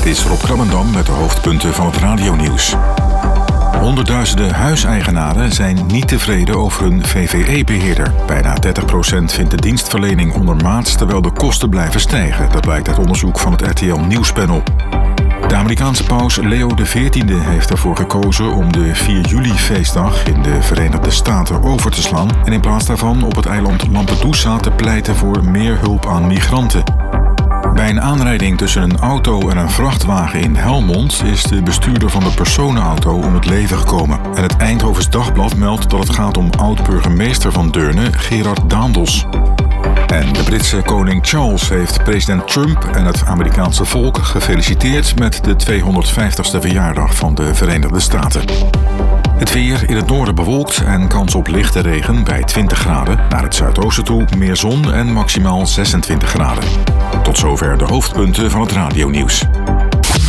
Dit is Rob Krabbendam met de hoofdpunten van het radionieuws. Honderdduizenden huiseigenaren zijn niet tevreden over hun VVE-beheerder. Bijna 30% vindt de dienstverlening ondermaats terwijl de kosten blijven stijgen. Dat blijkt uit onderzoek van het RTL Nieuwspanel. De Amerikaanse paus Leo XIV heeft ervoor gekozen om de 4 juli-feestdag in de Verenigde Staten over te slaan en in plaats daarvan op het eiland Lampedusa te pleiten voor meer hulp aan migranten. Bij een aanrijding tussen een auto en een vrachtwagen in Helmond is de bestuurder van de personenauto om het leven gekomen. En het Eindhovens Dagblad meldt dat het gaat om oud-burgemeester van Deurne, Gerard Daendels. En de Britse koning Charles heeft president Trump en het Amerikaanse volk gefeliciteerd met de 250ste verjaardag van de Verenigde Staten. Het weer in het noorden bewolkt en kans op lichte regen bij 20 graden. Naar het zuidoosten toe meer zon en maximaal 26 graden. Tot zover de hoofdpunten van het radionieuws.